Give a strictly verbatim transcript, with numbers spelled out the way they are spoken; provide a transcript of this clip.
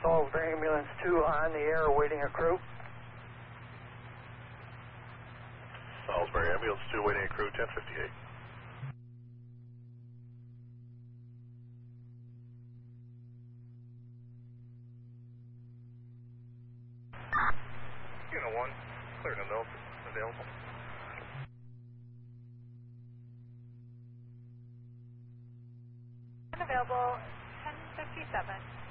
Salisbury Ambulance two on the air awaiting a crew. Salisbury Ambulance two waiting a crew, ten fifty-eight. Unit one, cleared and available. available. Available, ten fifty-seven.